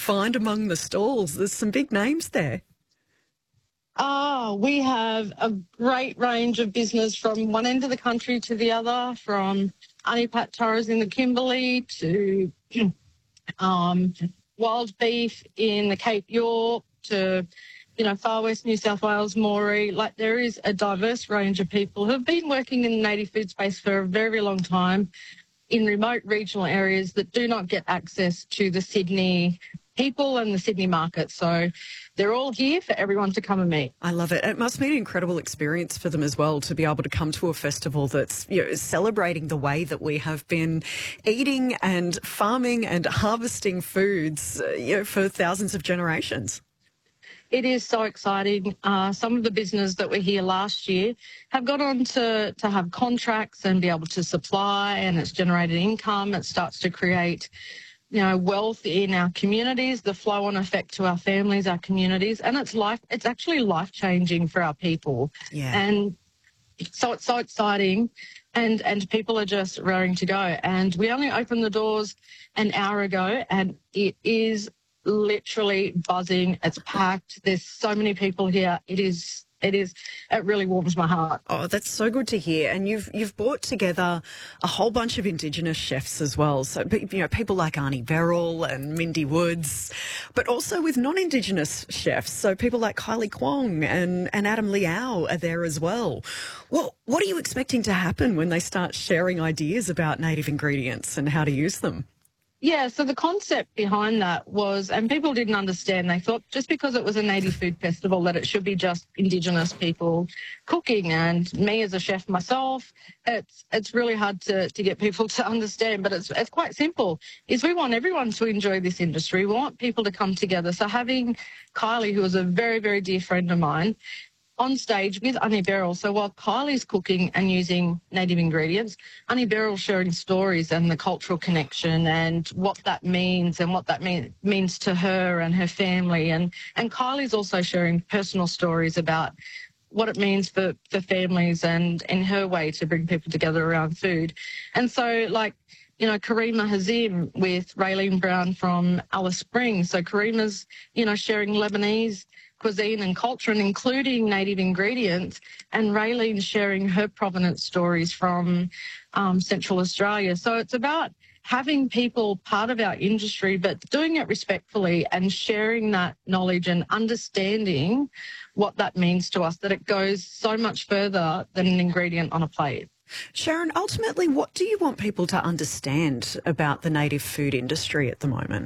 find among the stalls? There's some big names there. We have a great range of business from one end of the country to the other, from Auntie Pat Torres in the Kimberley to wild beef in the Cape York to, far west New South Wales, Moree. Like, there is a diverse range of people who have been working in the native food space for a very, very long time in remote regional areas that do not get access to the Sydney people and the Sydney market. So they're all here for everyone to come and meet. I love it. It must be an incredible experience for them as well to be able to come to a festival that's celebrating the way that we have been eating and farming and harvesting foods for thousands of generations. It is so exciting. Some of the business that were here last year have gone on to have contracts and be able to supply, and it's generated income. It starts to create wealth in our communities, the flow-on effect to our families, our communities, and it's actually life-changing for our people. Yeah. And so it's so exciting, and people are just raring to go. And we only opened the doors an hour ago, and it is literally buzzing. It's packed. There's so many people here. It really warms my heart. Oh, that's so good to hear. And you've brought together a whole bunch of Indigenous chefs as well. So, people like Arnie Beryl and Mindy Woods, but also with non-Indigenous chefs. So people like Kylie Kwong and Adam Liao are there as well. Well, what are you expecting to happen when they start sharing ideas about native ingredients and how to use them? Yeah, so the concept behind that was, and people didn't understand, they thought just because it was a native food festival that it should be just Indigenous people cooking. And me as a chef myself, it's really hard to get people to understand, but it's quite simple, is we want everyone to enjoy this industry. We want people to come together. So having Kylie, who is a very, very dear friend of mine, on stage with Annie Beryl. So while Kylie's cooking and using native ingredients, Annie Beryl's sharing stories and the cultural connection and what that means and what that means to her and her family. And Kylie's also sharing personal stories about what it means for families and in her way to bring people together around food. And so, Karima Hazim with Raylene Brown from Alice Springs. So Karima's, sharing Lebanese cuisine and culture and including native ingredients, and Raylene sharing her provenance stories from Central Australia. So it's about having people part of our industry, but doing it respectfully and sharing that knowledge and understanding what that means to us, that it goes so much further than an ingredient on a plate. Sharon, ultimately, what do you want people to understand about the native food industry at the moment?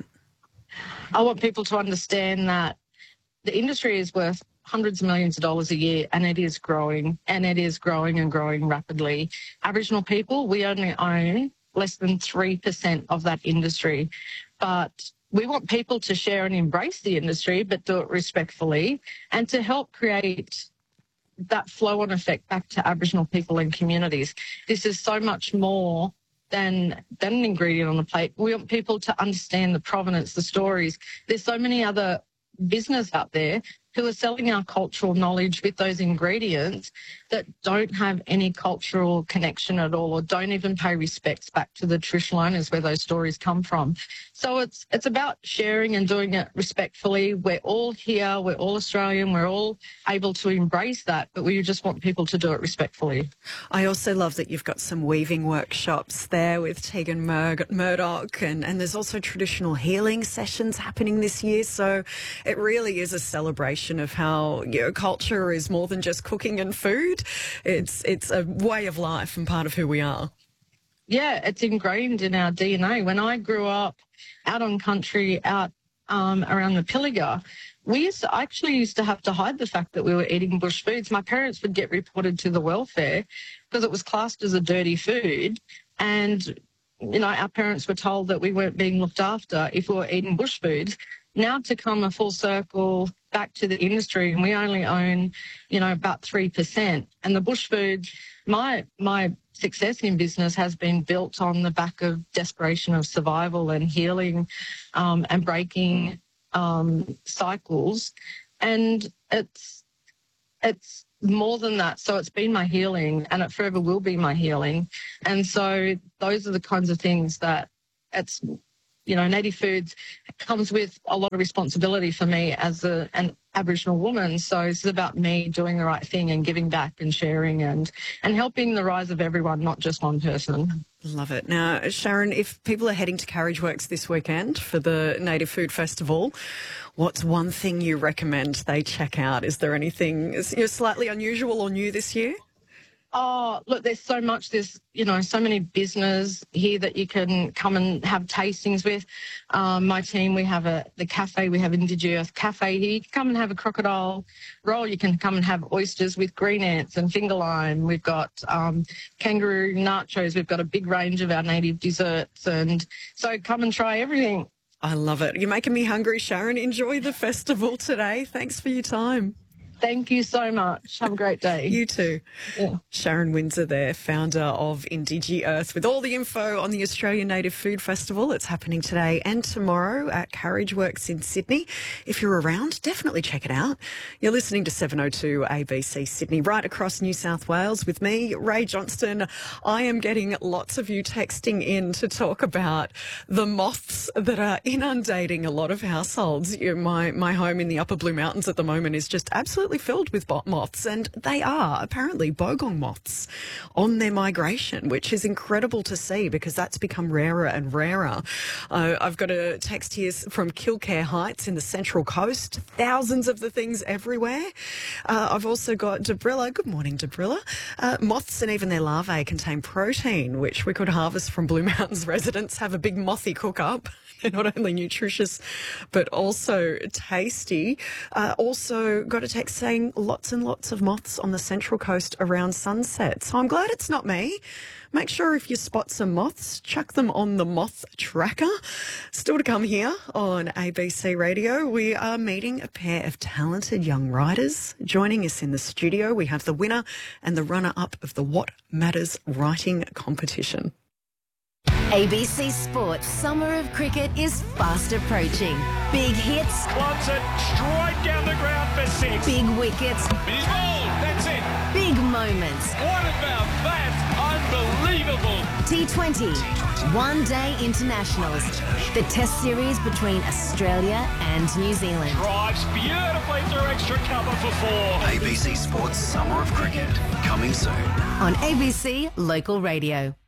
I want people to understand that the industry is worth hundreds of millions of dollars a year, and it is growing, and it is growing and growing rapidly. Aboriginal people, we only own less than 3% of that industry, but we want people to share and embrace the industry, but do it respectfully, and to help create that flow-on effect back to Aboriginal people and communities. This is so much more than an ingredient on the plate. We want people to understand the provenance, the stories. There's so many other business out there who are selling our cultural knowledge with those ingredients that don't have any cultural connection at all, or don't even pay respects back to the traditional owners where those stories come from. So it's about sharing and doing it respectfully. We're all here, we're all Australian, we're all able to embrace that, but we just want people to do it respectfully. I also love that you've got some weaving workshops there with Tegan Murdoch, and there's also traditional healing sessions happening this year. So it really is a celebration of how culture is more than just cooking and food. It's a way of life and part of who we are. Yeah, it's ingrained in our DNA. When I grew up out on country, out around the Pilliga, we actually used to have to hide the fact that we were eating bush foods. My parents would get reported to the welfare because it was classed as a dirty food, and our parents were told that we weren't being looked after if we were eating bush foods. Now to come a full circle back to the industry, and we only own, about 3%. And the bush food, my success in business has been built on the back of desperation of survival and healing and breaking cycles. And it's more than that. So it's been my healing, and it forever will be my healing. And so those are the kinds of things that native foods comes with a lot of responsibility for me as an Aboriginal woman. So it's about me doing the right thing and giving back and sharing and helping the rise of everyone, not just one person. Love it. Now, Sharon, if people are heading to Carriage Works this weekend for the Native Food Festival, what's one thing you recommend they check out? Is there anything slightly unusual or new this year? Oh, look, there's so much. There's, so many business here that you can come and have tastings with. My team, we have the cafe, we have Indigenous Cafe here. You can come and have a crocodile roll. You can come and have oysters with green ants and finger lime. We've got kangaroo nachos. We've got a big range of our native desserts. And so come and try everything. I love it. You're making me hungry, Sharon. Enjoy the festival today. Thanks for your time. Thank you so much. Have a great day. You too. Yeah. Sharon Windsor there, founder of Indigi Earth, with all the info on the Australian Native Food Festival. It's happening today and tomorrow at Carriage Works in Sydney. If you're around, definitely check it out. You're listening to 702 ABC Sydney, right across New South Wales with me, Ray Johnston. I am getting lots of you texting in to talk about the moths that are inundating a lot of households. My home in the Upper Blue Mountains at the moment is just absolutely filled with moths, and they are apparently bogong moths on their migration, which is incredible to see because that's become rarer and rarer. I've got a text here from Kilcare Heights in the Central Coast. Thousands of the things everywhere. I've also got Debrilla. Good morning, Debrilla. Moths and even their larvae contain protein, which we could harvest from Blue Mountains residents. Have a big mothy cook-up. They're not only nutritious, but also tasty. Also got a text saying lots and lots of moths on the Central Coast around sunset. So I'm glad it's not me. Make sure if you spot some moths, chuck them on the moth tracker. Still to come here on ABC Radio, we are meeting a pair of talented young writers. Joining us in the studio, we have the winner and the runner-up of the What Matters Writing competition. ABC Sports Summer of Cricket is fast approaching. Big hits. Wants it straight down the ground for six. Big wickets. He's bowled. That's it. Big moments. What about that? Unbelievable. T20. One-day internationals. The test series between Australia and New Zealand. Drives beautifully through extra cover for four. ABC Sports Summer of Cricket. Coming soon. On ABC Local Radio.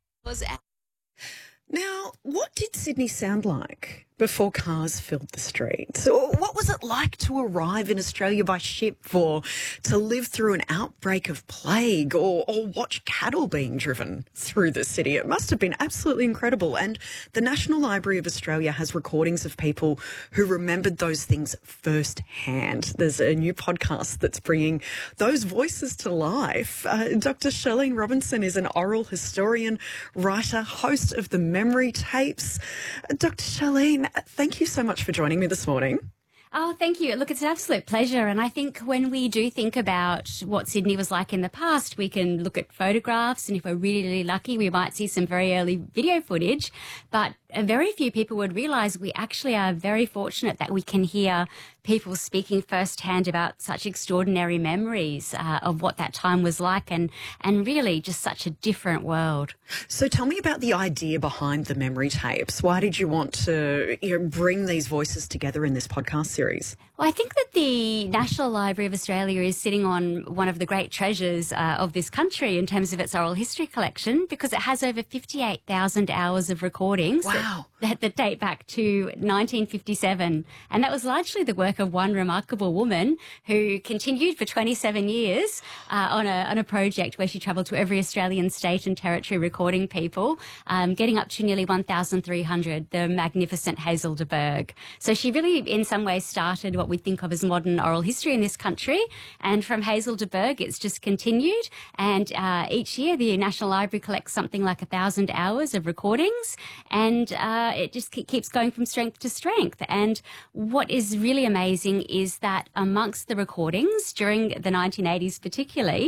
Now, what did Sydney sound like before cars filled the streets? Or what was it like to arrive in Australia by ship, or to live through an outbreak of plague, or watch cattle being driven through the city? It must have been absolutely incredible. And the National Library of Australia has recordings of people who remembered those things firsthand. There's a new podcast that's bringing those voices to life. Dr. Charlene Robinson is an oral historian, writer, host of the Memory Tapes. Dr. Charlene, thank you so much for joining me this morning. Oh, thank you. Look, it's an absolute pleasure. And I think when we do think about what Sydney was like in the past, we can look at photographs, and if we're really, really lucky, we might see some very early video footage. But very few people would realise we actually are very fortunate that we can hear people speaking firsthand about such extraordinary memories of what that time was like, and really just such a different world. So tell me about the idea behind the Memory Tapes. Why did you want to bring these voices together in this podcast series? Well, I think that the National Library of Australia is sitting on one of the great treasures of this country in terms of its oral history collection, because it has over 58,000 hours of recordings. Wow. That date back to 1957. And that was largely the work of one remarkable woman who continued for 27 years on a project where she travelled to every Australian state and territory recording people, getting up to nearly 1,300, the magnificent Hazel de Burgh. So she really, in some ways, started what we think of as modern oral history in this country. And from Hazel de Burgh, it's just continued. And each year, the National Library collects something like 1,000 hours of recordings. And it just keeps going from strength to strength. And what is really amazing is that amongst the recordings during the 1980s particularly,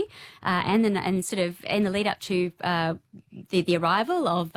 and sort of in the lead up to the arrival of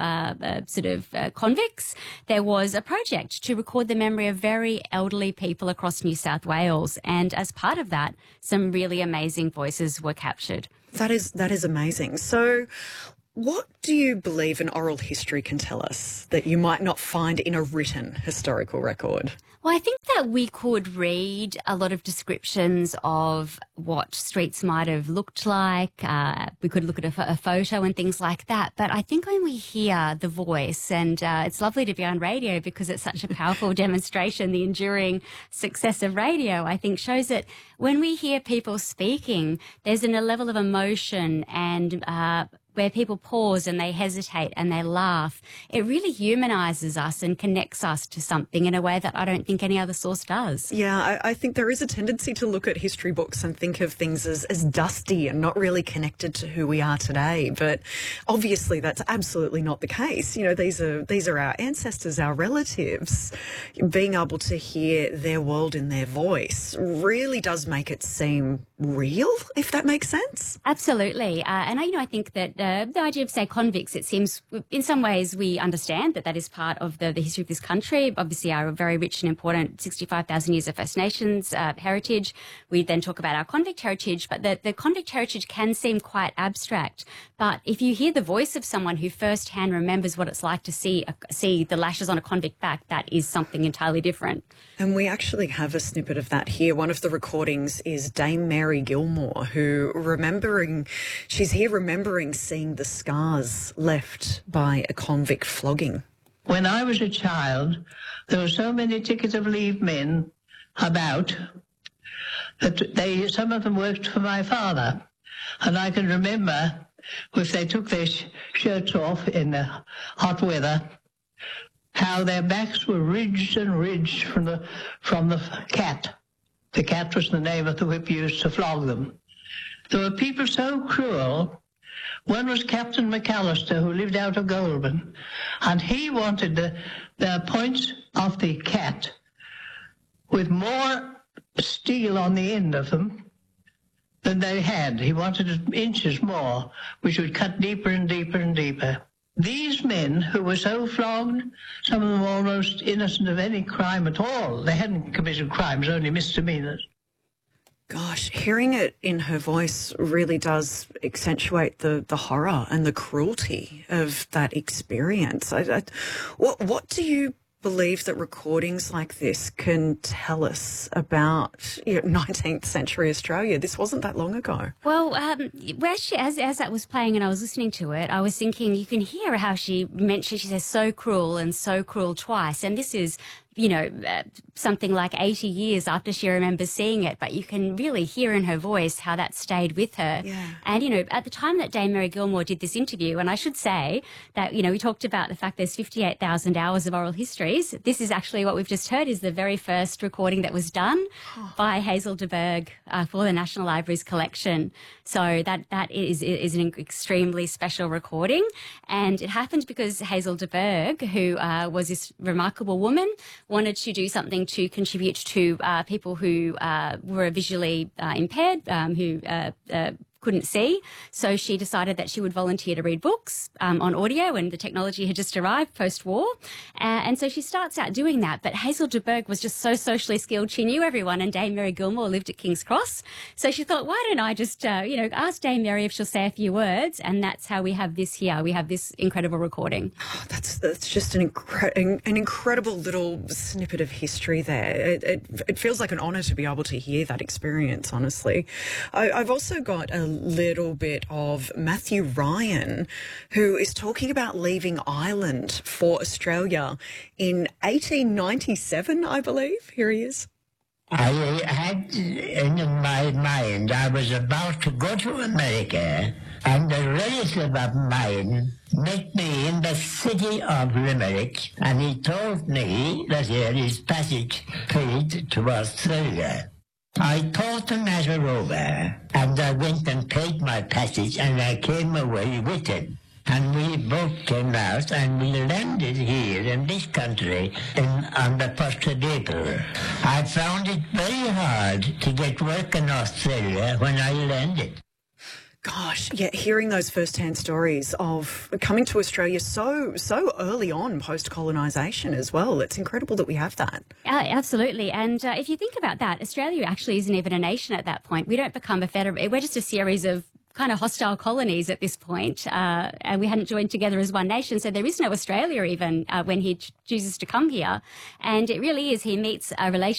convicts, there was a project to record the memory of very elderly people across New South Wales. And as part of that, some really amazing voices were captured. That is amazing. So What do you believe an oral history can tell us that you might not find in a written historical record? Well, I think that we could read a lot of descriptions of what streets might have looked like. We could look at a photo and things like that. But I think when we hear the voice, and it's lovely to be on radio because it's such a powerful demonstration, the enduring success of radio, I think shows that when we hear people speaking, there's a level of emotion and where people pause and they hesitate and they laugh. It really humanises us and connects us to something in a way that I don't think any other source does. Yeah, I think there is a tendency to look at history books and think of things as dusty and not really connected to who we are today. But obviously that's absolutely not the case. You know, these are our ancestors, our relatives. Being able to hear their world in their voice really does make it seem real, if that makes sense. Absolutely. And I think that the idea of, say, convicts, it seems in some ways we understand that is part of the history of this country. Obviously, our very rich and important 65,000 years of First Nations heritage. We then talk about our convict heritage, but the convict heritage can seem quite abstract. But if you hear the voice of someone who firsthand remembers what it's like to see the lashes on a convict back, that is something entirely different. And we actually have a snippet of that here. One of the recordings is Dame Mary Gilmore, who she's here remembering seeing the scars left by a convict flogging. When I was a child, there were so many ticket of leave men about that some of them worked for my father. And I can remember if they took their shirts off in the hot weather, how their backs were ridged and ridged from the cat. The cat was the name of the whip used to flog them. There were people so cruel. One was Captain McAllister, who lived out of Goulburn, and he wanted the points of the cat with more steel on the end of them than they had. He wanted inches more, which would cut deeper and deeper and deeper. These men who were so flogged, some of them almost innocent of any crime at all. They hadn't committed crimes, only misdemeanors. Gosh, hearing it in her voice really does accentuate the horror and the cruelty of that experience. What do you believe that recordings like this can tell us about 19th century Australia? This wasn't that long ago. Well, as that was playing and I was listening to it, I was thinking you can hear how she says so cruel and so cruel twice. And this is, something like 80 years after she remembers seeing it, but you can really hear in her voice how that stayed with her. Yeah. And, at the time that Dame Mary Gilmore did this interview, and I should say that, we talked about the fact there's 58,000 hours of oral histories. This is actually what we've just heard is the very first recording that was done by Hazel de Burgh for the National Library's collection. So that is an extremely special recording. And it happened because Hazel de Burgh, who was this remarkable woman, wanted to do something to contribute to people who were visually impaired, who couldn't see. So she decided that she would volunteer to read books on audio, and the technology had just arrived post-war. And so she starts out doing that. But Hazel de Burgh was just so socially skilled. She knew everyone, and Dame Mary Gilmore lived at King's Cross. So she thought, why don't I just, ask Dame Mary if she'll say a few words? And that's how we have this here. We have this incredible recording. Oh, that's just an incredible little snippet of history there. It feels like an honour to be able to hear that experience, honestly. I've also got a little bit of Matthew Ryan, who is talking about leaving Ireland for Australia in 1897, I believe. Here he is. I had in my mind I was about to go to America, and a relative of mine met me in the city of Limerick, and he told me that here is passage paid to Australia. I thought the matter over, and I went and paid my passage, and I came away with him. And we both came out, and we landed here in this country on the 1st of April. I found it very hard to get work in Australia when I landed. Gosh, yeah, hearing those first-hand stories of coming to Australia so early on post-colonisation as well. It's incredible that we have that. Absolutely. And if you think about that, Australia actually isn't even a nation at that point. We don't become a federal. We're just a series of kind of hostile colonies at this point, and we hadn't joined together as one nation. So there is no Australia even when he chooses to come here. And it really is, he meets a relationship